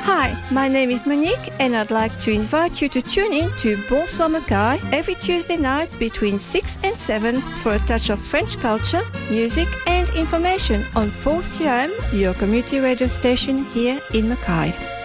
Hi, my name is Monique and I'd like to invite you to tune in to Bonsoir Mackay every Tuesday nights between 6 and 7 for a touch of French culture, music and information on 4CRM, your community radio station here in Mackay.